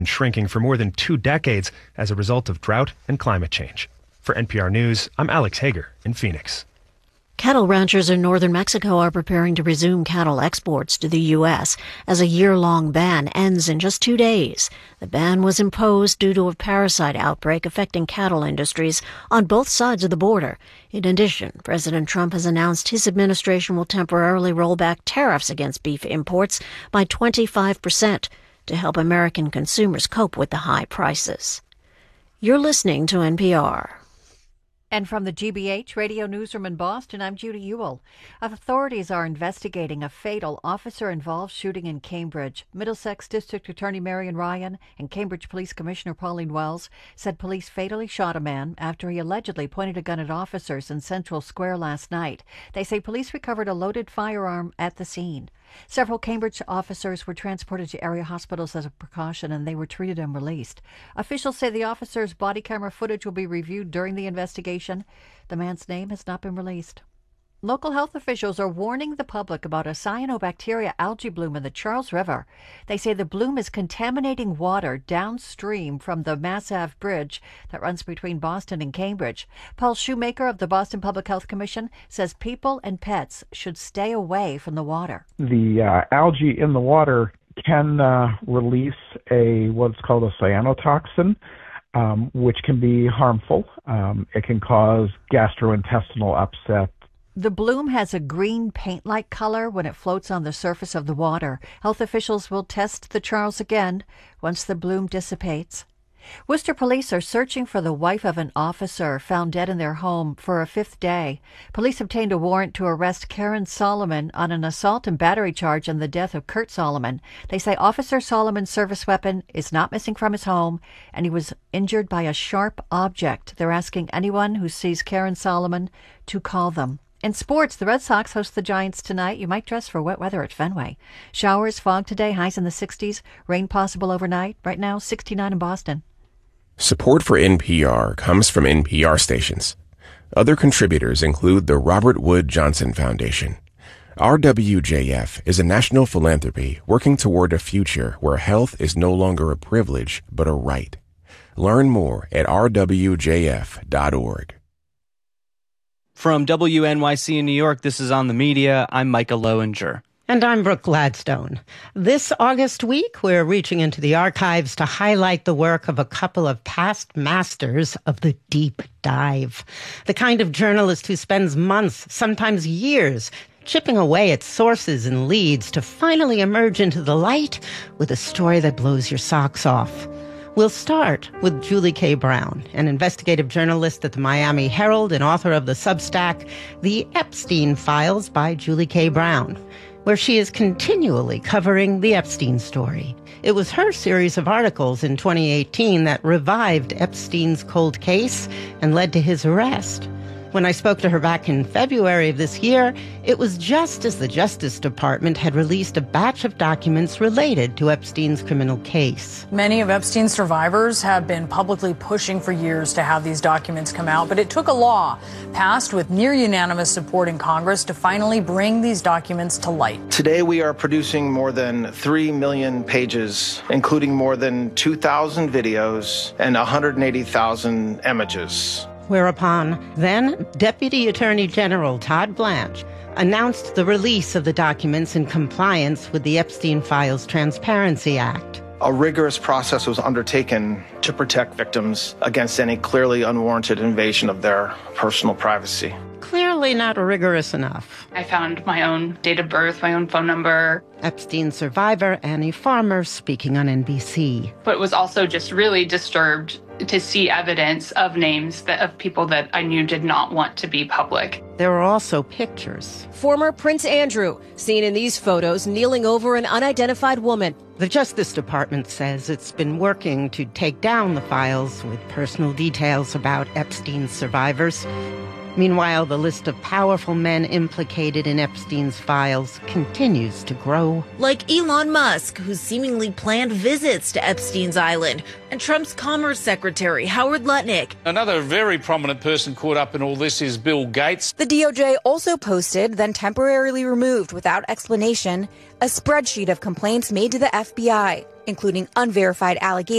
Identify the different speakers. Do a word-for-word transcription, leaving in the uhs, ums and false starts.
Speaker 1: and shrinking for more than two decades as a result of drought and climate change. For N P R News, I'm Alex Hager in Phoenix.
Speaker 2: Cattle ranchers in northern Mexico are preparing to resume cattle exports to the U S as a year-long ban ends in just two days. The ban was imposed due to a parasite outbreak affecting cattle industries on both sides of the border. In addition, President Trump has announced his administration will temporarily roll back tariffs against beef imports by twenty-five percent to help American consumers cope with the high prices. You're listening to N P R.
Speaker 3: And from the G B H Radio Newsroom in Boston, I'm Judy Ewell. Authorities are investigating a fatal officer-involved shooting in Cambridge. Middlesex District Attorney Marion Ryan and Cambridge Police Commissioner Pauline Wells said police fatally shot a man after he allegedly pointed a gun at officers in Central Square last night. They say police recovered a loaded firearm at the scene. Several Cambridge officers were transported to area hospitals as a precaution, and they were treated and released. Officials say the officers' body camera footage will be reviewed during the investigation. The man's name has not been released. Local health officials are warning the public about a cyanobacteria algae bloom in the Charles River. They say the bloom is contaminating water downstream from the Mass Ave Bridge that runs between Boston and Cambridge. Paul Shoemaker of the Boston Public Health Commission says people and pets should stay away from the water.
Speaker 4: The uh, algae in the water can uh, release a what's called a cyanotoxin, um, which can be harmful. Um, it can cause gastrointestinal upset.
Speaker 3: The bloom has a green paint-like color when it floats on the surface of the water. Health officials will test the Charles again once the bloom dissipates. Worcester police are searching for the wife of an officer found dead in their home for a fifth day. Police obtained a warrant to arrest Karen Solomon on an assault and battery charge in the death of Kurt Solomon. They say Officer Solomon's service weapon is not missing from his home, and he was injured by a sharp object. They're asking anyone who sees Karen Solomon to call them. In sports, the Red Sox host the Giants tonight. You might dress for wet weather at Fenway. Showers, fog today, highs in the sixties. Rain possible overnight. Right now, sixty-nine in Boston.
Speaker 5: Support for N P R comes from N P R stations. Other contributors include the Robert Wood Johnson Foundation. R W J F is a national philanthropy working toward a future where health is no longer a privilege, but a right. Learn more at r w j f dot org.
Speaker 6: From W N Y C in New York, this is On the Media. I'm Micah Lowinger.
Speaker 7: And I'm Brooke Gladstone. This August week, we're reaching into the archives to highlight the work of a couple of past masters of the deep dive. The kind of journalist who spends months, sometimes years, chipping away at sources and leads to finally emerge into the light with a story that blows your socks off. We'll start with Julie K. Brown, an investigative journalist at the Miami Herald and author of the Substack, The Epstein Files by Julie K. Brown, where she is continually covering the Epstein story. It was her series of articles in twenty eighteen that revived Epstein's cold case and led to his arrest. When I spoke to her back in February of this year, it was just as the Justice Department had released a batch of documents related to Epstein's criminal case.
Speaker 8: Many of Epstein's survivors have been publicly pushing for years to have these documents come out, but it took a law passed with near unanimous support in Congress to finally bring these documents to light.
Speaker 9: Today we are producing more than three million pages, including more than two thousand videos and one hundred eighty thousand images.
Speaker 7: Whereupon, then Deputy Attorney General Todd Blanche announced the release of the documents in compliance with the Epstein Files Transparency Act.
Speaker 9: A rigorous process was undertaken to protect victims against any clearly unwarranted invasion of their personal privacy.
Speaker 7: Clearly not rigorous enough.
Speaker 10: I found my own date of birth, my own phone number.
Speaker 7: Epstein survivor Annie Farmer speaking on N B C.
Speaker 10: But was also just really disturbed to see evidence of names that, of people that I knew did not want to be public.
Speaker 7: There were also pictures.
Speaker 11: Former Prince Andrew, seen in these photos, kneeling over an unidentified woman.
Speaker 7: The Justice Department says it's been working to take down the files with personal details about Epstein's survivors. Meanwhile, the list of powerful men implicated in Epstein's files continues to grow.
Speaker 12: Like Elon Musk, who seemingly planned visits to Epstein's island, and Trump's Commerce Secretary, Howard Lutnick.
Speaker 13: Another very prominent person caught up in all this is Bill Gates.
Speaker 14: The D O J also posted, then temporarily removed without explanation, a spreadsheet of complaints made to the F B I. including unverified allegations